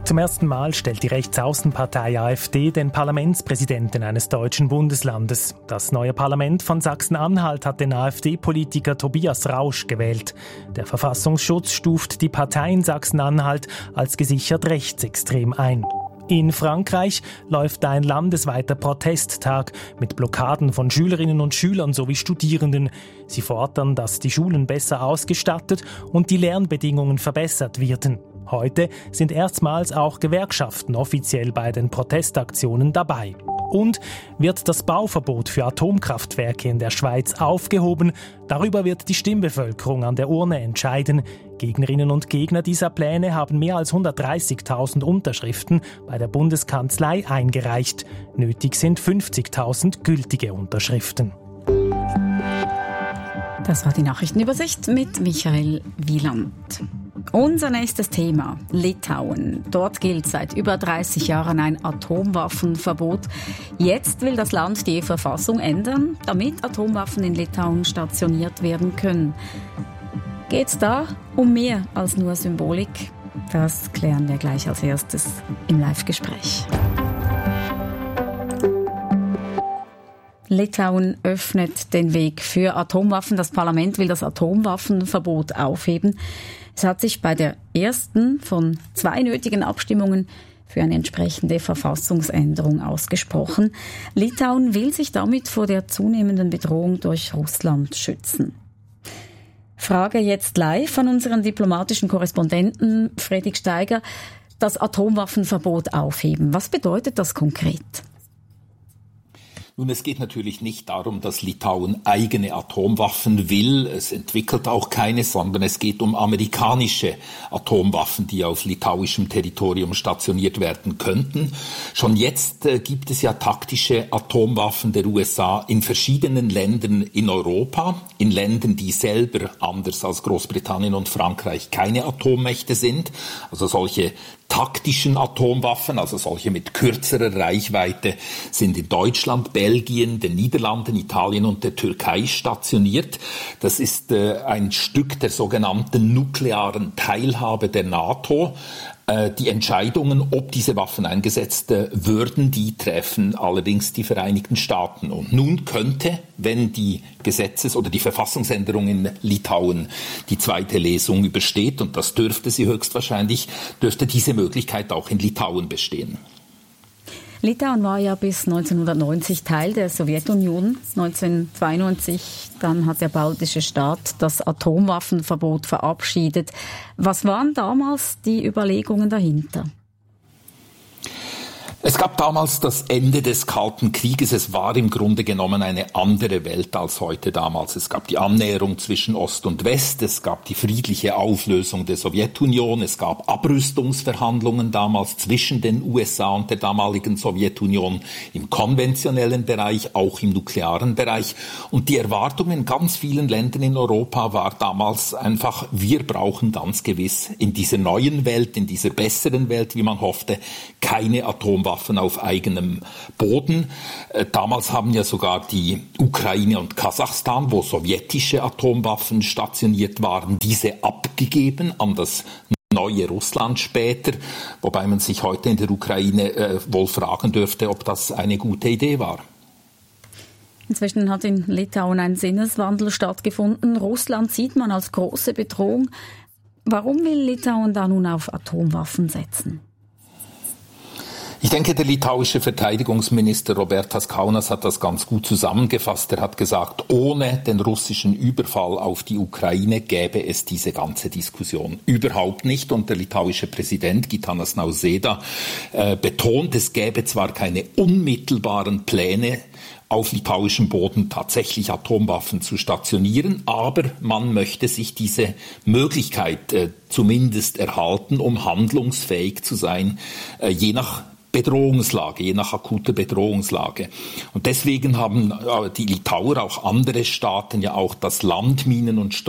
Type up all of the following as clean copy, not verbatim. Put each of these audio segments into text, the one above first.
Zum ersten Mal stellt die Rechtsaußenpartei AfD den Parlamentspräsidenten eines deutschen Bundeslandes. Das neue Parlament von Sachsen-Anhalt hat den AfD-Politiker Tobias Rausch gewählt. Der Verfassungsschutz stuft die Partei in Sachsen-Anhalt als gesichert rechtsextrem ein. In Frankreich läuft ein landesweiter Protesttag mit Blockaden von Schülerinnen und Schülern sowie Studierenden. Sie fordern, dass die Schulen besser ausgestattet und die Lernbedingungen verbessert werden. Heute sind erstmals auch Gewerkschaften offiziell bei den Protestaktionen dabei. Und wird das Bauverbot für Atomkraftwerke in der Schweiz aufgehoben? Darüber wird die Stimmbevölkerung an der Urne entscheiden. Gegnerinnen und Gegner dieser Pläne haben mehr als 130.000 Unterschriften bei der Bundeskanzlei eingereicht. Nötig sind 50.000 gültige Unterschriften. Das war die Nachrichtenübersicht mit Michael Wieland. Unser nächstes Thema, Litauen. Dort gilt seit über 30 Jahren ein Atomwaffenverbot. Jetzt will das Land die Verfassung ändern, damit Atomwaffen in Litauen stationiert werden können. Geht es da um mehr als nur Symbolik? Das klären wir gleich als erstes im Live-Gespräch. Litauen öffnet den Weg für Atomwaffen. Das Parlament will das Atomwaffenverbot aufheben. Es hat sich bei der ersten von 2 nötigen Abstimmungen für eine entsprechende Verfassungsänderung ausgesprochen. Litauen will sich damit vor der zunehmenden Bedrohung durch Russland schützen. Frage jetzt live an unseren diplomatischen Korrespondenten Fredrik Steiger. Das Atomwaffenverbot aufheben. Was bedeutet das konkret? Nun, es geht natürlich nicht darum, dass Litauen eigene Atomwaffen will. Es entwickelt auch keine, sondern es geht um amerikanische Atomwaffen, die auf litauischem Territorium stationiert werden könnten. Schon jetzt gibt es ja taktische Atomwaffen der USA in verschiedenen Ländern in Europa, in Ländern, die selber, anders als Großbritannien und Frankreich, keine Atommächte sind. Also solche taktischen Atomwaffen, also solche mit kürzerer Reichweite, sind in Deutschland, Belgien, den Niederlanden, Italien und der Türkei stationiert. Das ist ein Stück der sogenannten nuklearen Teilhabe der NATO. Die Entscheidungen, ob diese Waffen eingesetzt würden, die treffen allerdings die Vereinigten Staaten. Und nun könnte, wenn die Gesetzes- oder die Verfassungsänderung in Litauen die zweite Lesung übersteht, und das dürfte sie höchstwahrscheinlich, dürfte diese Möglichkeit auch in Litauen bestehen. Litauen war ja bis 1990 Teil der Sowjetunion. 1992 dann hat der baltische Staat das Atomwaffenverbot verabschiedet. Was waren damals die Überlegungen dahinter? Es gab damals das Ende des Kalten Krieges. Es war im Grunde genommen eine andere Welt als heute damals. Es gab die Annäherung zwischen Ost und West. Es gab die friedliche Auflösung der Sowjetunion. Es gab Abrüstungsverhandlungen damals zwischen den USA und der damaligen Sowjetunion im konventionellen Bereich, auch im nuklearen Bereich. Und die Erwartung in ganz vielen Ländern in Europa war damals einfach, wir brauchen ganz gewiss in dieser neuen Welt, in dieser besseren Welt, wie man hoffte, keine Atomwaffen auf eigenem Boden. Damals haben ja sogar die Ukraine und Kasachstan, wo sowjetische Atomwaffen stationiert waren, diese abgegeben an das neue Russland später, wobei man sich heute in der Ukraine wohl fragen dürfte, ob das eine gute Idee war. Inzwischen hat in Litauen ein Sinneswandel stattgefunden. Russland sieht man als große Bedrohung. Warum will Litauen da nun auf Atomwaffen setzen? Ich denke, der litauische Verteidigungsminister Robertas Kaunas hat das ganz gut zusammengefasst. Er hat gesagt, ohne den russischen Überfall auf die Ukraine gäbe es diese ganze Diskussion überhaupt nicht. Und der litauische Präsident Gitanas Nausėda betont, es gäbe zwar keine unmittelbaren Pläne, auf litauischem Boden tatsächlich Atomwaffen zu stationieren, aber man möchte sich diese Möglichkeit zumindest erhalten, um handlungsfähig zu sein, je nach Bedrohungslage, je nach akuter Bedrohungslage. Und deswegen haben die Litauer, auch andere Staaten, ja auch das Landminen- und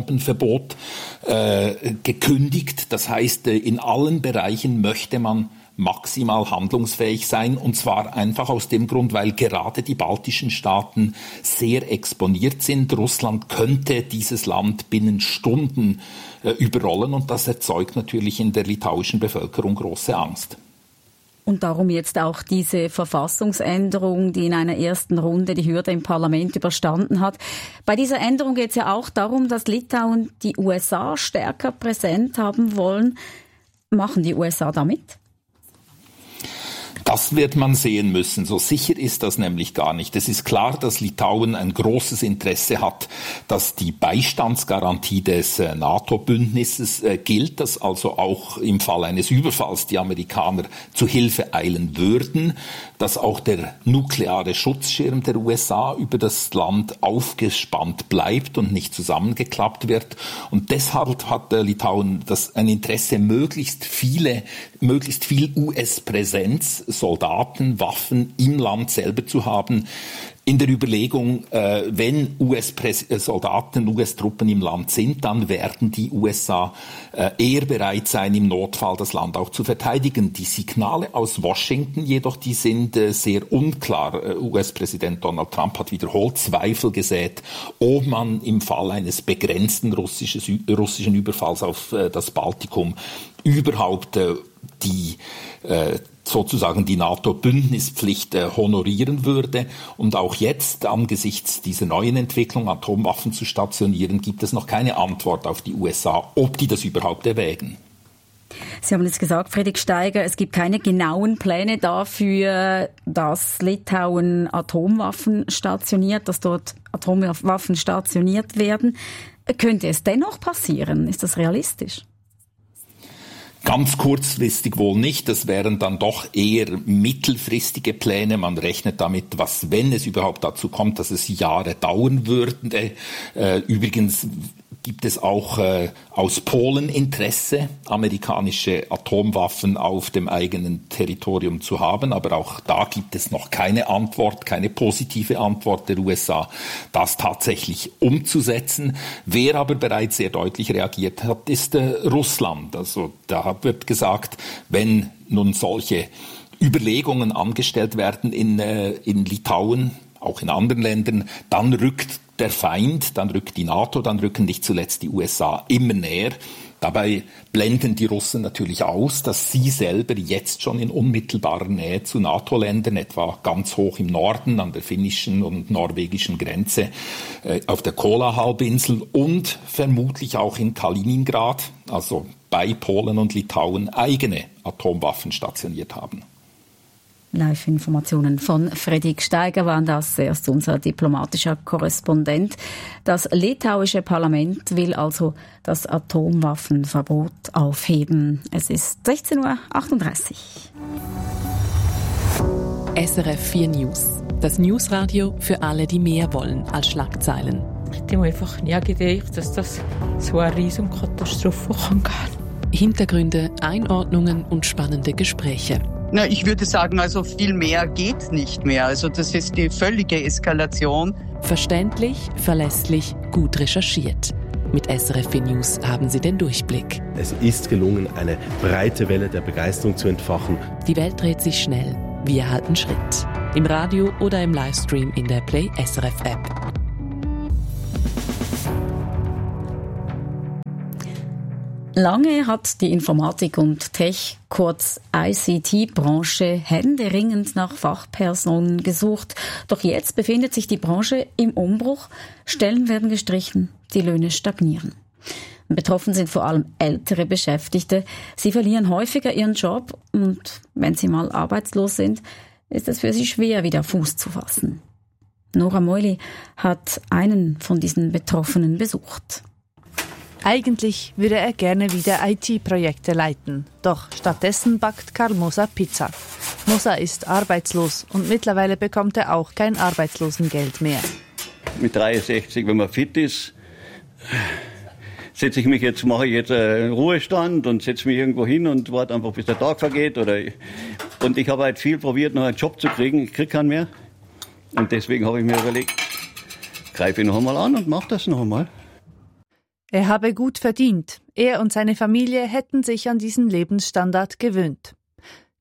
Streubombenverbot gekündigt. Das heißt, in allen Bereichen möchte man maximal handlungsfähig sein, und zwar einfach aus dem Grund, weil gerade die baltischen Staaten sehr exponiert sind. Russland könnte dieses Land binnen Stunden überrollen, und das erzeugt natürlich in der litauischen Bevölkerung große Angst. Und darum jetzt auch diese Verfassungsänderung, die in einer ersten Runde die Hürde im Parlament überstanden hat. Bei dieser Änderung geht es ja auch darum, dass Litauen die USA stärker präsent haben wollen. Machen die USA damit? Das wird man sehen müssen. So sicher ist das nämlich gar nicht. Es ist klar, dass Litauen ein großes Interesse hat, dass die Beistandsgarantie des NATO-Bündnisses gilt, dass also auch im Fall eines Überfalls die Amerikaner zu Hilfe eilen würden, dass auch der nukleare Schutzschirm der USA über das Land aufgespannt bleibt und nicht zusammengeklappt wird. Und deshalb hat Litauen ein Interesse, möglichst viel US-Präsenz, Soldaten, Waffen im Land selber zu haben, in der Überlegung, wenn US-Soldaten, US-Truppen im Land sind, dann werden die USA eher bereit sein, im Notfall das Land auch zu verteidigen. Die Signale aus Washington jedoch, die sind sehr unklar. US-Präsident Donald Trump hat wiederholt Zweifel gesät, ob man im Fall eines begrenzten russischen Überfalls auf das Baltikum überhaupt die NATO-Bündnispflicht honorieren würde. Und auch jetzt, angesichts dieser neuen Entwicklung, Atomwaffen zu stationieren, gibt es noch keine Antwort auf die USA, ob die das überhaupt erwägen. Sie haben jetzt gesagt, Friedrich Steiger, es gibt keine genauen Pläne dafür, dass Litauen Atomwaffen stationiert, dass dort Atomwaffen stationiert werden. Könnte es dennoch passieren? Ist das realistisch? Ganz kurzfristig wohl nicht. Das wären dann doch eher mittelfristige Pläne. Man rechnet damit, wenn es überhaupt dazu kommt, dass es Jahre dauern würde. Übrigens gibt es auch aus Polen Interesse, amerikanische Atomwaffen auf dem eigenen Territorium zu haben. Aber auch da gibt es noch keine Antwort, keine positive Antwort der USA, das tatsächlich umzusetzen. Wer aber bereits sehr deutlich reagiert hat, ist Russland. Also da wird gesagt, wenn nun solche Überlegungen angestellt werden in Litauen, auch in anderen Ländern, dann rückt der Feind, dann rückt die NATO, dann rücken nicht zuletzt die USA immer näher. Dabei blenden die Russen natürlich aus, dass sie selber jetzt schon in unmittelbarer Nähe zu NATO-Ländern, etwa ganz hoch im Norden an der finnischen und norwegischen Grenze, auf der Kola-Halbinsel und vermutlich auch in Kaliningrad, also bei Polen und Litauen, eigene Atomwaffen stationiert haben. Live-Informationen von Friedrich Steiger waren das, erst unser diplomatischer Korrespondent. Das litauische Parlament will also das Atomwaffenverbot aufheben. Es ist 16:38 Uhr. SRF 4 News. Das Newsradio für alle, die mehr wollen als Schlagzeilen. Ich hätte mir einfach nie gedacht, dass das so eine Riesenkatastrophe kann gehen. Hintergründe, Einordnungen und spannende Gespräche. Na, ich würde sagen, also viel mehr geht nicht mehr. Also das ist die völlige Eskalation. Verständlich, verlässlich, gut recherchiert. Mit SRF 4 News haben Sie den Durchblick. Es ist gelungen, eine breite Welle der Begeisterung zu entfachen. Die Welt dreht sich schnell. Wir halten Schritt. Im Radio oder im Livestream in der Play SRF App. Lange hat die Informatik- und Tech, kurz ICT-Branche, händeringend nach Fachpersonen gesucht. Doch jetzt befindet sich die Branche im Umbruch. Stellen werden gestrichen, die Löhne stagnieren. Betroffen sind vor allem ältere Beschäftigte. Sie verlieren häufiger ihren Job und wenn sie mal arbeitslos sind, ist es für sie schwer, wieder Fuß zu fassen. Nora Meuli hat einen von diesen Betroffenen besucht. Eigentlich würde er gerne wieder IT-Projekte leiten. Doch stattdessen backt Karl Moser Pizza. Moser ist arbeitslos und mittlerweile bekommt er auch kein Arbeitslosengeld mehr. Mit 63, wenn man fit ist, mache ich jetzt einen Ruhestand und setze mich irgendwo hin und warte einfach, bis der Tag vergeht. Und ich habe halt viel probiert, noch einen Job zu kriegen. Ich kriege keinen mehr. Und deswegen habe ich mir überlegt, greife ich noch einmal an und mache das noch einmal. Er habe gut verdient. Er und seine Familie hätten sich an diesen Lebensstandard gewöhnt.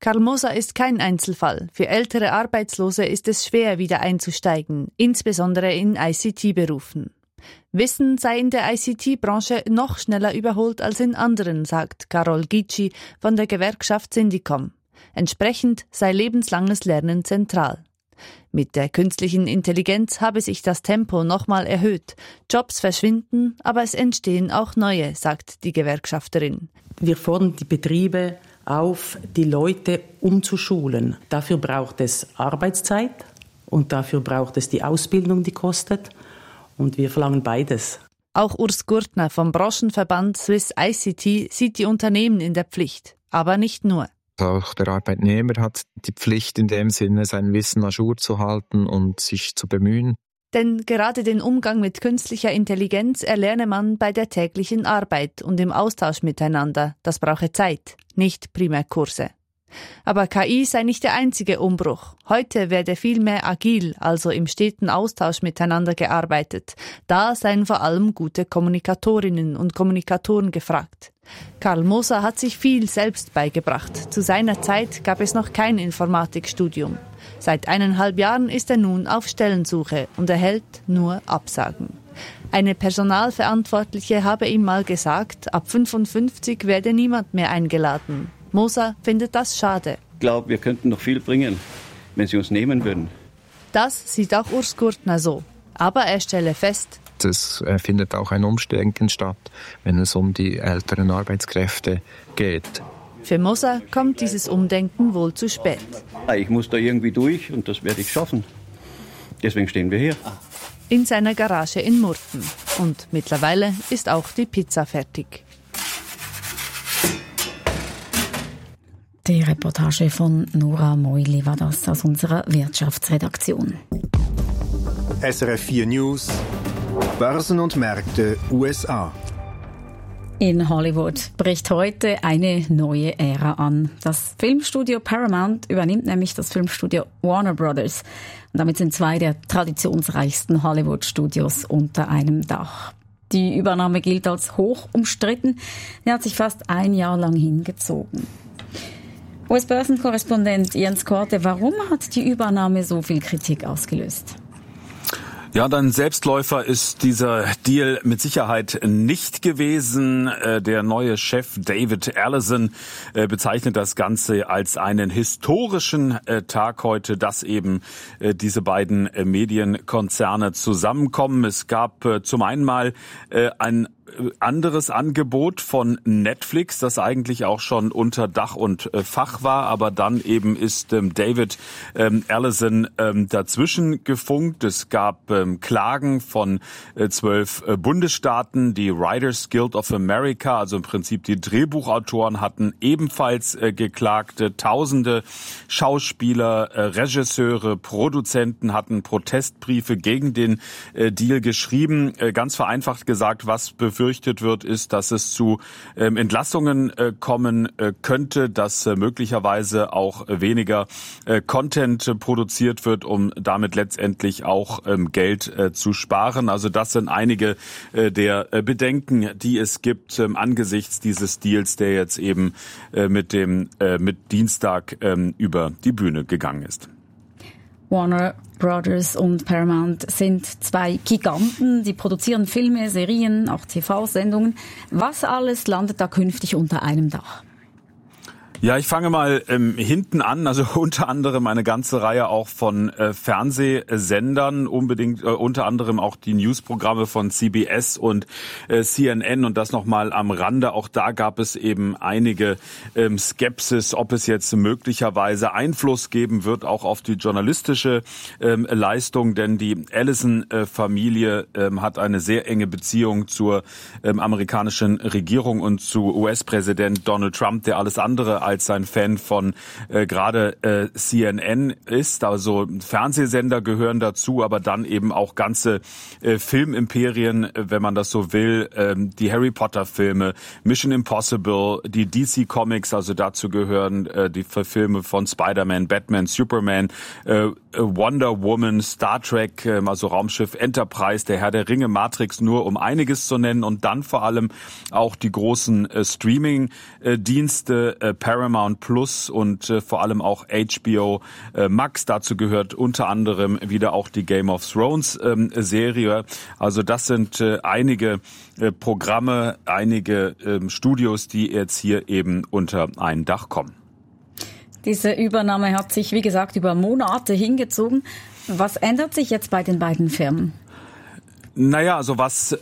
Karl Moser ist kein Einzelfall. Für ältere Arbeitslose ist es schwer, wieder einzusteigen, insbesondere in ICT-Berufen. Wissen sei in der ICT-Branche noch schneller überholt als in anderen, sagt Carol Gitschi von der Gewerkschaft Syndicom. Entsprechend sei lebenslanges Lernen zentral. Mit der künstlichen Intelligenz habe sich das Tempo nochmal erhöht. Jobs verschwinden, aber es entstehen auch neue, sagt die Gewerkschafterin. Wir fordern die Betriebe auf, die Leute umzuschulen. Dafür braucht es Arbeitszeit und dafür braucht es die Ausbildung, die kostet. Und wir verlangen beides. Auch Urs Gurtner vom Branchenverband Swiss ICT sieht die Unternehmen in der Pflicht. Aber nicht nur. Auch der Arbeitnehmer hat die Pflicht, in dem Sinne sein Wissen à jour zu halten und sich zu bemühen. Denn gerade den Umgang mit künstlicher Intelligenz erlerne man bei der täglichen Arbeit und im Austausch miteinander. Das brauche Zeit, nicht Primärkurse. Aber KI sei nicht der einzige Umbruch. Heute werde viel mehr agil, also im steten Austausch miteinander gearbeitet. Da seien vor allem gute Kommunikatorinnen und Kommunikatoren gefragt. Karl Moser hat sich viel selbst beigebracht. Zu seiner Zeit gab es noch kein Informatikstudium. Seit 1,5 Jahren ist er nun auf Stellensuche und erhält nur Absagen. Eine Personalverantwortliche habe ihm mal gesagt, ab 55 werde niemand mehr eingeladen. Moser findet das schade. Ich glaube, wir könnten noch viel bringen, wenn sie uns nehmen würden. Das sieht auch Urs Gurtner so. Aber er stelle fest, es findet auch ein Umdenken statt, wenn es um die älteren Arbeitskräfte geht. Für Moser kommt dieses Umdenken wohl zu spät. Ich muss da irgendwie durch und das werde ich schaffen. Deswegen stehen wir hier. In seiner Garage in Murten. Und mittlerweile ist auch die Pizza fertig. Die Reportage von Nora Meuli war das aus unserer Wirtschaftsredaktion. SRF 4 News, Börsen und Märkte USA. In Hollywood bricht heute eine neue Ära an. Das Filmstudio Paramount übernimmt nämlich das Filmstudio Warner Brothers. Und damit sind 2 der traditionsreichsten Hollywood-Studios unter einem Dach. Die Übernahme gilt als hoch umstritten. Sie hat sich fast ein Jahr lang hingezogen. US-Börsenkorrespondent Jens Korte, warum hat die Übernahme so viel Kritik ausgelöst? Ja, ein Selbstläufer ist dieser Deal mit Sicherheit nicht gewesen. Der neue Chef David Ellison bezeichnet das Ganze als einen historischen Tag heute, dass eben diese beiden Medienkonzerne zusammenkommen. Es gab zum einen mal ein anderes Angebot von Netflix, das eigentlich auch schon unter Dach und Fach war, aber dann eben ist David Ellison dazwischen gefunkt. Es gab Klagen von 12 Bundesstaaten. Die Writers Guild of America, also im Prinzip die Drehbuchautoren, hatten ebenfalls geklagt. Tausende Schauspieler, Regisseure, Produzenten hatten Protestbriefe gegen den Deal geschrieben. Ganz vereinfacht gesagt, was befürchtet wird, ist, dass es zu Entlassungen kommen könnte, dass möglicherweise auch weniger Content produziert wird, um damit letztendlich auch Geld zu sparen. Also das sind einige der Bedenken, die es gibt angesichts dieses Deals, der jetzt eben mit Dienstag über die Bühne gegangen ist. Warner Brothers und Paramount sind 2 Giganten, die produzieren Filme, Serien, auch TV-Sendungen. Was alles landet da künftig unter einem Dach? Ja, ich fange mal hinten an, also unter anderem eine ganze Reihe auch von Fernsehsendern, unter anderem auch die Newsprogramme von CBS und CNN und das nochmal am Rande. Auch da gab es eben einige Skepsis, ob es jetzt möglicherweise Einfluss geben wird, auch auf die journalistische Leistung, denn die Ellison-Familie hat eine sehr enge Beziehung zur amerikanischen Regierung und zu US-Präsident Donald Trump, der alles andere als ein Fan von gerade CNN ist. Also Fernsehsender gehören dazu, aber dann eben auch ganze Filmimperien, wenn man das so will. Die Harry Potter Filme, Mission Impossible, die DC Comics, also dazu gehören die Filme von Spider-Man, Batman, Superman, Wonder Woman, Star Trek, also Raumschiff Enterprise, der Herr der Ringe, Matrix, nur um einiges zu nennen. Und dann vor allem auch die großen Streaming-Dienste, Paramount Plus und vor allem auch HBO Max. Dazu gehört unter anderem wieder auch die Game of Thrones Serie. Also das sind einige Programme, einige Studios, die jetzt hier eben unter ein Dach kommen. Diese Übernahme hat sich, wie gesagt, über Monate hingezogen. Was ändert sich jetzt bei den beiden Firmen? Naja, also was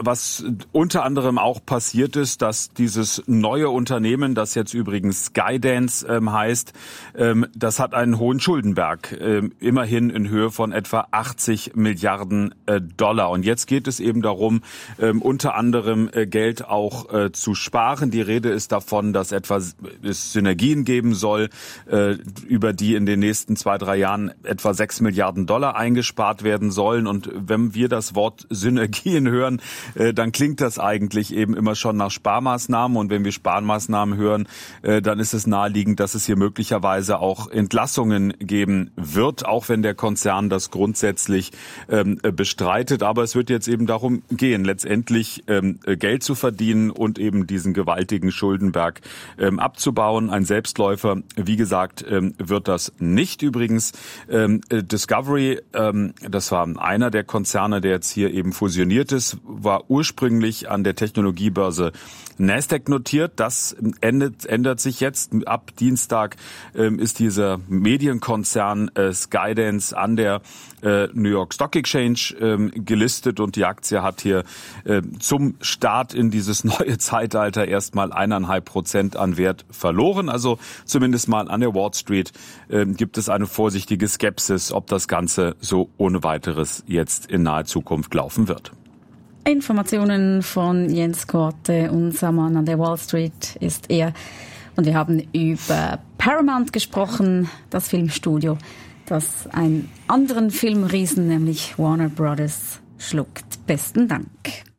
unter anderem auch passiert ist, dass dieses neue Unternehmen, das jetzt übrigens Skydance heißt, das hat einen hohen Schuldenberg, immerhin in Höhe von etwa 80 Milliarden Dollar. Und jetzt geht es eben darum, unter anderem Geld auch zu sparen. Die Rede ist davon, dass es Synergien geben soll, über die in den nächsten 2-3 Jahren etwa 6 Milliarden Dollar eingespart werden sollen. Und wenn wir das Wort Synergien hören, dann klingt das eigentlich eben immer schon nach Sparmaßnahmen. Und wenn wir Sparmaßnahmen hören, dann ist es naheliegend, dass es hier möglicherweise auch Entlassungen geben wird, auch wenn der Konzern das grundsätzlich bestreitet. Aber es wird jetzt eben darum gehen, letztendlich Geld zu verdienen und eben diesen gewaltigen Schuldenberg abzubauen. Ein Selbstläufer, wie gesagt, wird das nicht. Übrigens, Discovery, das war einer der Konzerne, der jetzt hier eben fusioniert ist, war ursprünglich an der Technologiebörse Nasdaq notiert. Das ändert sich jetzt. Ab Dienstag ist dieser Medienkonzern Skydance an der New York Stock Exchange gelistet und die Aktie hat hier zum Start in dieses neue Zeitalter erstmal 1,5% an Wert verloren. Also zumindest mal an der Wall Street gibt es eine vorsichtige Skepsis, ob das Ganze so ohne weiteres jetzt in naher Zukunft laufen wird. Informationen von Jens Korte, unser Mann an der Wall Street ist er. Und wir haben über Paramount gesprochen, das Filmstudio, das einen anderen Filmriesen, nämlich Warner Brothers, schluckt. Besten Dank.